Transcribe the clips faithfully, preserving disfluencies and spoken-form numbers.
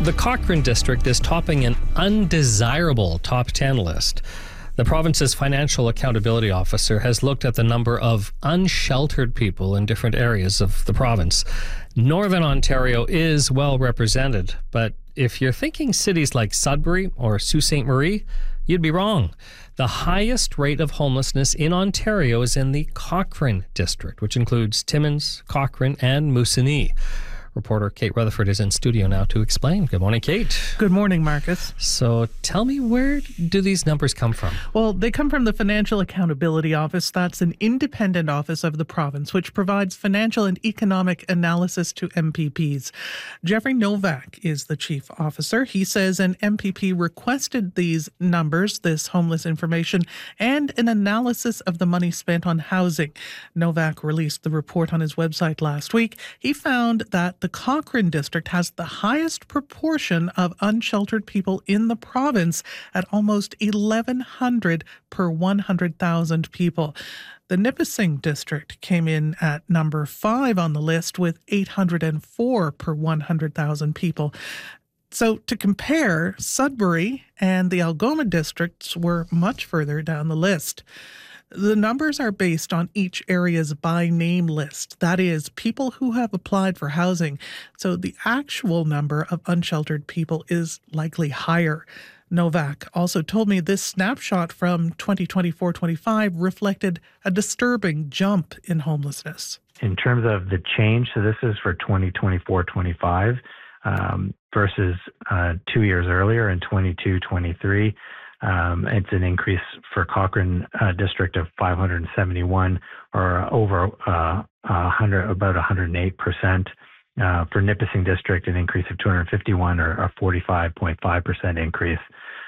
The Cochrane District is topping an undesirable top ten list. The province's financial accountability officer has looked at the number of unsheltered people in different areas of the province. Northern Ontario is well represented, but if you're thinking cities like Sudbury or Sault Ste. Marie, you'd be wrong. The highest rate of homelessness in Ontario is in the Cochrane District, which includes Timmins, Cochrane, and Moosonee. Reporter Kate Rutherford is in studio now to explain. Good morning, Kate. Good morning, Marcus. So tell me, where do these numbers come from? Well, they come from the Financial Accountability Office. That's an independent office of the province, which provides financial and economic analysis to M P Ps. Jeffrey Novak is the chief officer. He says an M P P requested these numbers, this homeless information, and an analysis of the money spent on housing. Novak released the report on his website last week. He found that the Cochrane District has the highest proportion of unsheltered people in the province at almost eleven hundred per one hundred thousand people. The Nipissing District came in at number five on the list with eight hundred four per one hundred thousand people. So to compare, Sudbury and the Algoma districts were much further down the list. The numbers are based on each area's by name list. That is, people who have applied for housing. So the actual number of unsheltered people is likely higher. Novak also told me this snapshot from twenty twenty-four twenty-five reflected a disturbing jump in homelessness. In terms of the change, so this is for twenty twenty-four twenty-five um, versus uh, two years earlier in twenty-two twenty-three. Um, it's an increase for Cochrane uh, District of five hundred seventy-one, or over uh, one hundred, about one hundred eight percent. Uh, for Nipissing District, an increase of two hundred fifty-one, or a forty-five point five percent increase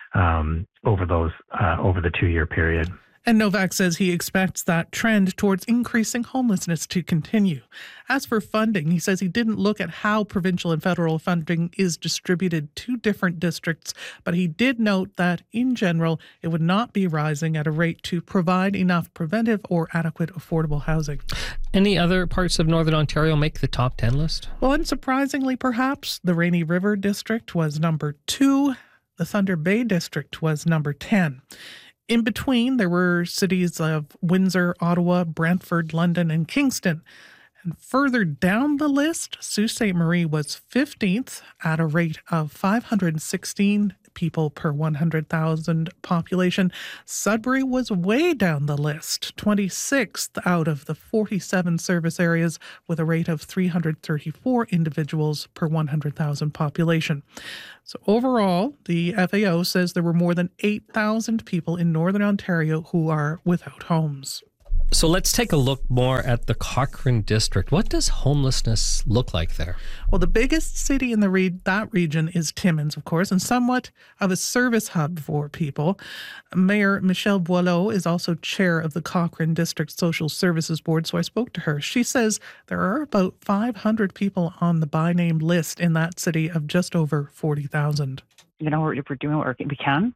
um, over those uh, over the two-year period. And Novak says he expects that trend towards increasing homelessness to continue. As for funding, he says he didn't look at how provincial and federal funding is distributed to different districts, but he did note that, in general, it would not be rising at a rate to provide enough preventive or adequate affordable housing. Any other parts of Northern Ontario make the top ten list? Well, unsurprisingly, perhaps, the Rainy River District was number two. The Thunder Bay District was number ten. In between, there were cities of Windsor, Ottawa, Brantford, London, and Kingston. And further down the list, Sault Ste. Marie was fifteenth at a rate of five hundred sixteen people per one hundred thousand population. Sudbury was way down the list, twenty-sixth out of the forty-seven service areas with a rate of three hundred thirty-four individuals per one hundred thousand population. So overall, the F A O says there were more than eight thousand people in Northern Ontario who are without homes. So let's take a look more at the Cochrane District. What does homelessness look like there? Well, the biggest city in the re- that region is Timmins, of course, and somewhat of a service hub for people. Mayor Michelle Boileau is also chair of the Cochrane District Social Services Board, so I spoke to her. She says there are about five hundred people on the by name list in that city of just over forty thousand. You know, we're, we're doing what we can.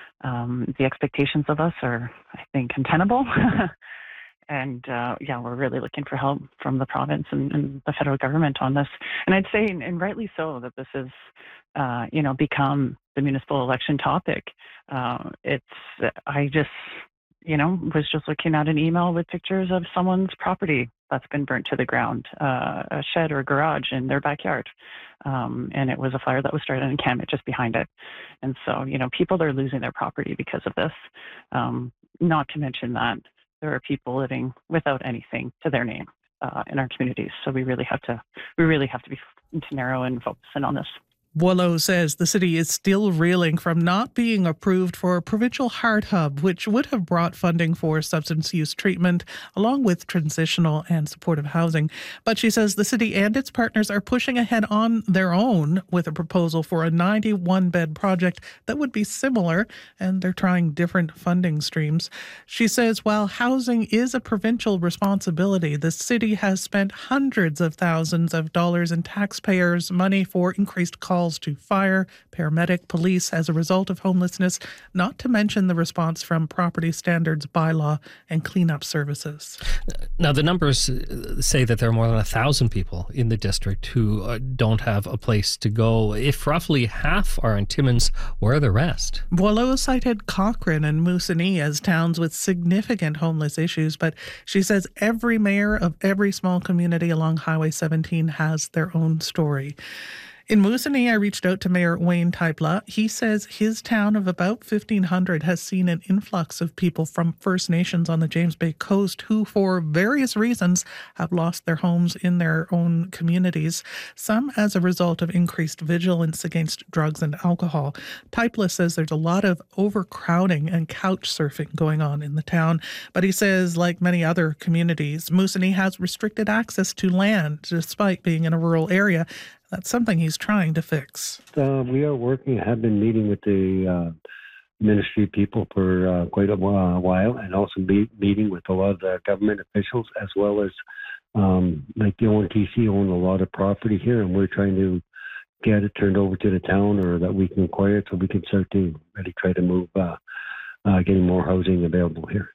Um, the expectations of us are, I think, untenable. And, uh, yeah, we're really looking for help from the province and, and the federal government on this. And I'd say, and rightly so, that this has, uh, you know, become the municipal election topic. Uh, it's, I just, you know, was just looking at an email with pictures of someone's property that's been burnt to the ground, uh, a shed or a garage in their backyard. Um, and it was a fire that was started in Kemet just behind it. And so, you know, people are losing their property because of this. Um, not to mention that there are people living without anything to their name uh, in our communities. So we really have to, we really have to be to narrow and focus in on this. Boileau says the city is still reeling from not being approved for a provincial heart hub, which would have brought funding for substance use treatment, along with transitional and supportive housing. But she says the city and its partners are pushing ahead on their own with a proposal for a ninety-one bed project that would be similar, and they're trying different funding streams. She says while housing is a provincial responsibility, the city has spent hundreds of thousands of dollars in taxpayers' money for increased calls calls to fire, paramedic, police as a result of homelessness, not to mention the response from property standards bylaw and cleanup services. Now, the numbers say that there are more than a thousand people in the district who uh, don't have a place to go. If roughly half are in Timmins, where are the rest? Boileau cited Cochrane and Moosonee as towns with significant homeless issues, but she says every mayor of every small community along Highway seventeen has their own story. In Moosonee, I reached out to Mayor Wayne Taipla. He says his town of about fifteen hundred has seen an influx of people from First Nations on the James Bay coast who, for various reasons, have lost their homes in their own communities, some as a result of increased vigilance against drugs and alcohol. Taipla says there's a lot of overcrowding and couch surfing going on in the town, but he says, like many other communities, Moosonee has restricted access to land despite being in a rural area. That's something he's trying to fix. Uh, we are working, have been meeting with the uh, ministry people for uh, quite a while, and also be, meeting with a lot of the government officials, as well as um, like the O N T C own a lot of property here, and we're trying to get it turned over to the town, or that we can acquire it so we can start to really try to move, uh, uh, getting more housing available here.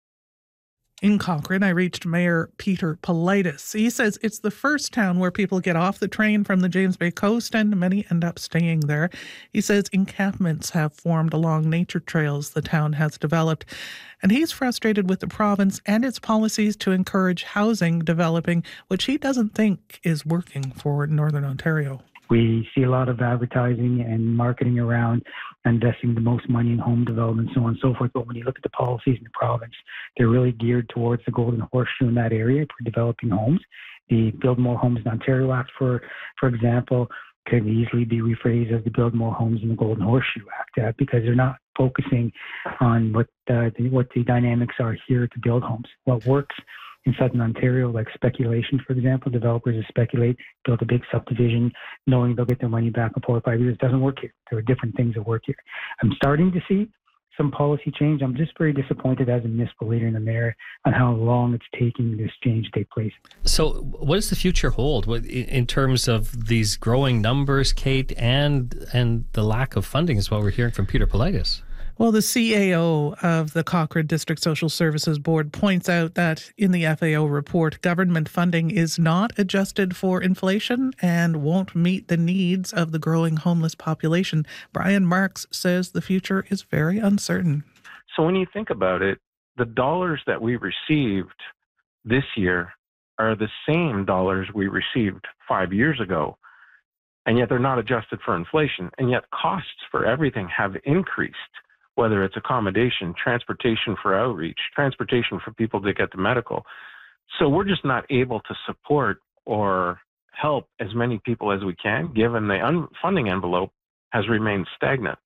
In Cochrane, I reached Mayor Peter Paulides. He says it's the first town where people get off the train from the James Bay coast and many end up staying there. He says encampments have formed along nature trails the town has developed. And he's frustrated with the province and its policies to encourage housing developing, which he doesn't think is working for Northern Ontario. We see a lot of advertising and marketing around investing the most money in home development, so on and so forth. But when you look at the policies in the province, they're really geared towards the Golden Horseshoe in that area for developing homes. The Build More Homes in Ontario Act, for for example, could easily be rephrased as the Build More Homes in the Golden Horseshoe Act, uh, because they're not focusing on what uh, the, what the dynamics are here to build homes. What works in Southern Ontario, like speculation, for example, developers will speculate, build a big subdivision, knowing they'll get their money back in four or five years. It doesn't work here. There are different things that work here. I'm starting to see some policy change. I'm just very disappointed as a municipal leader and the mayor on how long it's taking this change to take place. So what does the future hold in terms of these growing numbers, Kate, and and the lack of funding is what we're hearing from Peter Paulides? Well, the C A O of the Cochrane District Social Services Board points out that in the F A O report, government funding is not adjusted for inflation and won't meet the needs of the growing homeless population. Brian Marks says the future is very uncertain. So when you think about it, the dollars that we received this year are the same dollars we received five years ago, and yet they're not adjusted for inflation, and yet costs for everything have increased. Whether it's accommodation, transportation for outreach, transportation for people to get to medical. So we're just not able to support or help as many people as we can, given the un- funding envelope has remained stagnant.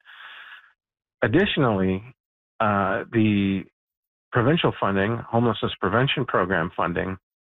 Additionally, uh, the provincial funding, homelessness prevention program funding,